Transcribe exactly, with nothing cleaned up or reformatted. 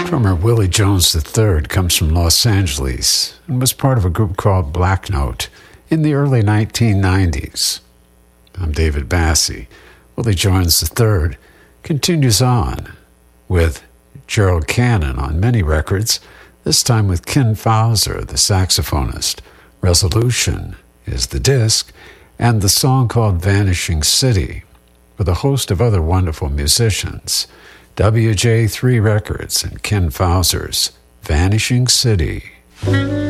Drummer Willie Jones the third comes from Los Angeles and was part of a group called Black Note in the early nineteen nineties. I'm David Bassie. Willie Jones the third continues on with Gerald Cannon on many records, this time with Ken Fowler, the saxophonist. Resolution is the disc, and the song called Vanishing City, with a host of other wonderful musicians. W J three Records and Ken Fowler's Vanishing City.